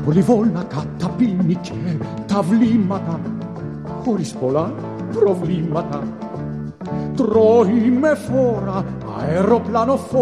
πολυβόλα καταπίνει και τα βλήματα χωρίς πολλά προβλήματα. Τρώει με φόρα αεροπλάνο